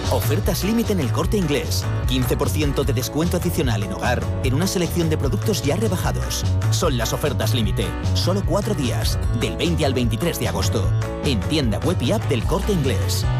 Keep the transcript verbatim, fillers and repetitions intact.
Ofertas límite en El Corte Inglés. quince por ciento de descuento adicional en hogar en una selección de productos ya rebajados. Son las ofertas límite. Solo cuatro días, del veinte al veintitrés de agosto. En tienda web y app del Corte Inglés.